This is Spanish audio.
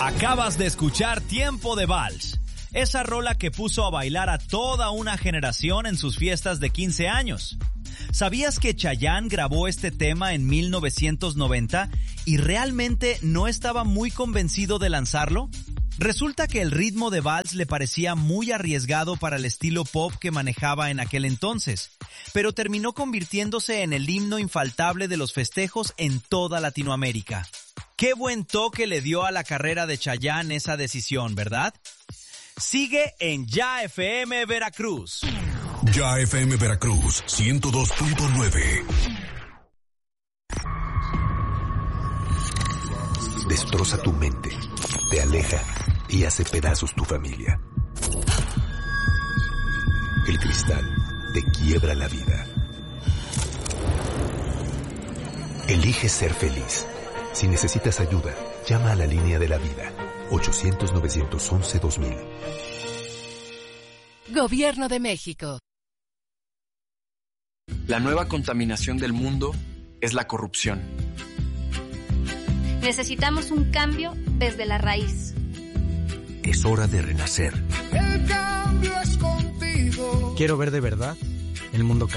Acabas de escuchar Tiempo de Vals, esa rola que puso a bailar a toda una generación en sus fiestas de 15 años. ¿Sabías que Chayanne grabó este tema en 1990 y realmente no estaba muy convencido de lanzarlo? Resulta que el ritmo de vals le parecía muy arriesgado para el estilo pop que manejaba en aquel entonces, pero terminó convirtiéndose en el himno infaltable de los festejos en toda Latinoamérica. Qué buen toque le dio a la carrera de Chayanne esa decisión, ¿verdad? Sigue en Ya FM Veracruz. Ya FM Veracruz 102.9. Destroza tu mente, te aleja y hace pedazos tu familia. El cristal te quiebra la vida. Elige ser feliz. Si necesitas ayuda, llama a la línea de la vida. 800-911-2000. Gobierno de México. La nueva contaminación del mundo es la corrupción. Necesitamos un cambio desde la raíz. Es hora de renacer. El cambio es contigo. Quiero ver de verdad el mundo cambiar.